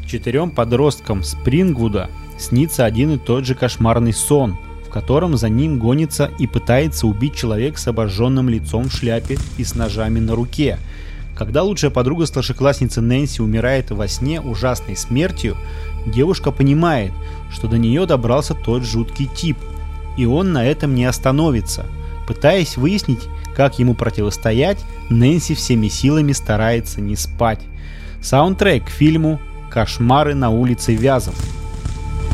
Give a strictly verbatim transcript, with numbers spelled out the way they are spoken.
Четырем подросткам Спрингвуда снится один и тот же кошмарный сон, в котором за ним гонится и пытается убить человек с обожженным лицом в шляпе и с ножами на руке. Когда лучшая подруга старшеклассницы Нэнси умирает во сне ужасной смертью, девушка понимает, что до нее добрался тот жуткий тип, и он на этом не остановится. Пытаясь выяснить, как ему противостоять, Нэнси всеми силами старается не спать. Саундтрек к фильму «Кошмары на улице Вязов».